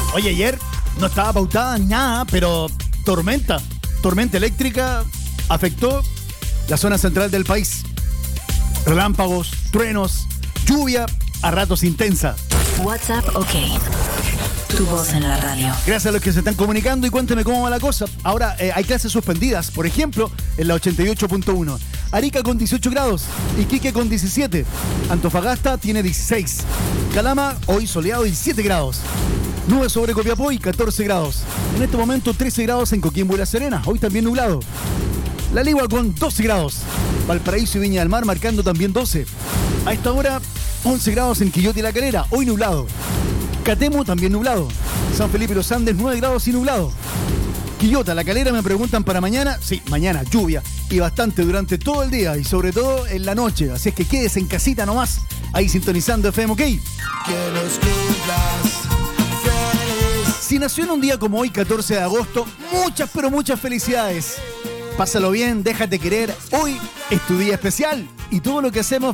Oye, ayer no estaba pautada ni nada, pero tormenta eléctrica afectó la zona central del país. Relámpagos, truenos, lluvia a ratos intensa. WhatsApp, ok. Tu voz en la radio. Gracias a los que se están comunicando y cuénteme cómo va la cosa. Ahora hay clases suspendidas, por ejemplo, en la 88.1. Arica con 18 grados, Iquique con 17, Antofagasta tiene 16, Calama hoy soleado 17 grados, nubes sobre Copiapó y 14 grados. En este momento 13 grados en Coquimbo y La Serena, hoy también nublado. La Ligua con 12 grados, Valparaíso y Viña del Mar marcando también 12. A esta hora 11 grados en Quillota y La Calera, hoy nublado. Catemo también nublado. San Felipe y Los Andes 9 grados y nublado. Quillota, La Calera me preguntan para mañana. Sí, mañana lluvia y bastante durante todo el día y sobre todo en la noche. Así es que quédese en casita nomás, ahí sintonizando FM OK. Que los cumplas feliz. Si nació en un día como hoy, 14 de agosto, muchas pero muchas felicidades. Pásalo bien, déjate querer. Hoy es tu día especial y todo lo que hacemos